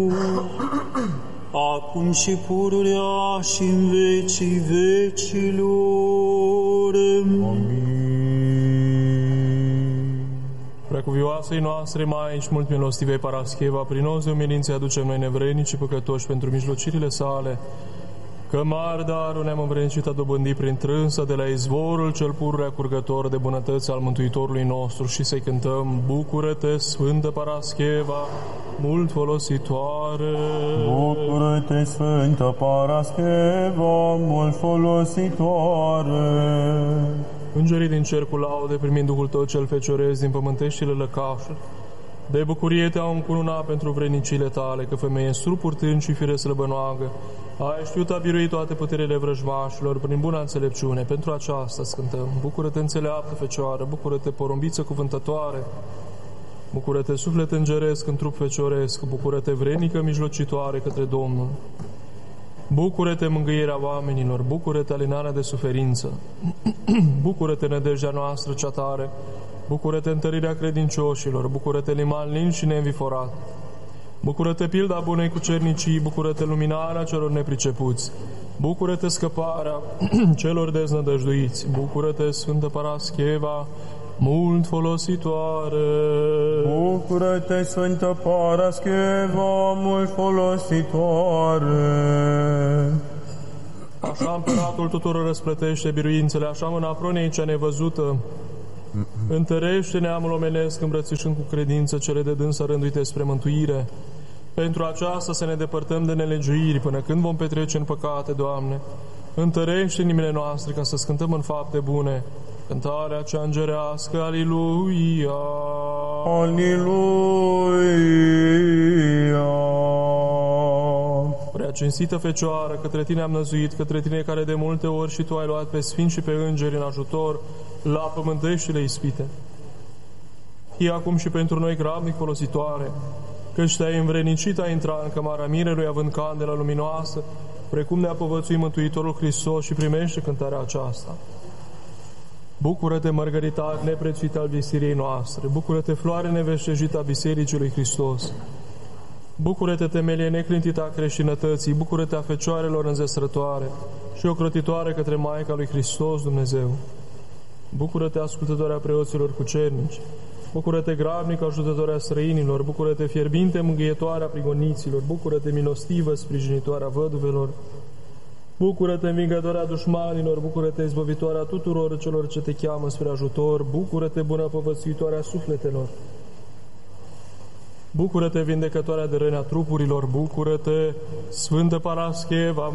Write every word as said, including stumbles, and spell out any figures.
acum și pururea și în vecii vecilor. Amin. Precuvioasei noastre Maici, mult milostivei Parascheva, prin ozi de umilință aducem noi nevrednici și păcătoși pentru mijlocirile sale, că mari darul ne-am învrednicit a dobândi prin trânsa de la izvorul cel pururea curgător de bunătăți al Mântuitorului nostru și să-i cântăm: Bucură-te, Sfântă Parascheva, mult folositoare! Bucură-te, Sfântă Parascheva, mult folositoare! Îngerii din cercul laude, primind Duhul tău cel fecioresc din pământeștile lăcașuri, de bucurie te-au încununat pentru vrednicile tale, că femeie strupurtând și fire slăbănoagă, ai știut a birui toate puterile vrăjmașilor prin buna înțelepciune. Pentru aceasta scântăm: Bucură-te, înțeleaptă Fecioară, bucură-te, porumbiță cuvântătoare, bucură-te, suflet îngeresc în trup fecioresc, bucură-te, vrednică mijlocitoare către Domnul. Bucură-te, mângâierea oamenilor, bucură-te, alinarea de suferință, bucură-te, nădejdea noastră cea tare, bucură-te, întărirea credincioșilor, bucură-te, liman lin și neînviforat, bucură-te, pilda bunei cucernicii, bucură-te, luminarea celor nepricepuți, bucură-te, scăparea celor deznădăjduiți, bucură-te, Sfântă Parascheva, mult folositoare. Bucură-te, Sfântă Parascheva, mult folositoare. Așa împăratul tuturor răsplătește biruințele, așa mâna pronei cea nevăzută întărește neamul omenesc, îmbrățișând cu credință cele de dânsa rânduite spre mântuire. Pentru aceasta să ne depărtăm de nelegiuiri până când vom petrece în păcate, Doamne. Întărește inimile noastre ca să scântăm în fapte bune cântarea cea îngerească. Aliluia! Aliluia! Prea cinstită Fecioară, către Tine am năzuit, către Tine care de multe ori și Tu ai luat pe sfinți și pe îngeri în ajutor la pământeștile ispite. Fie acum și pentru noi grabnic folositoare, căci Te-ai învrednicit a intra în cămara mirelui având candela luminoasă, precum ne-a povățuit Mântuitorul Hristos, și primește cântarea aceasta. Bucură-te, mărgăritar neprețuit al biseriei noastre, bucură-te, floare neveștejită a Bisericii lui Hristos, bucură-te, temelie neclintită a creștinătății, bucură-te, a fecioarelor înzestrătoare și ocrotitoare către Maica lui Hristos Dumnezeu. Bucură-te, ascultătoarea preoților cucernici, bucură-te, grabnic ajutătoarea străinilor, bucură-te, fierbinte mângâietoarea prigoniților, bucură-te, milostivă sprijinitoarea văduvelor, bucură-te, învingătoarea dușmanilor, bucură-te, izbăvitoarea tuturor celor ce te cheamă spre ajutor, bucură-te, bună povățuitoarea sufletelor, bucură-te, vindecătoarea de răni a trupurilor, bucură-te, Sfântă Parascheva,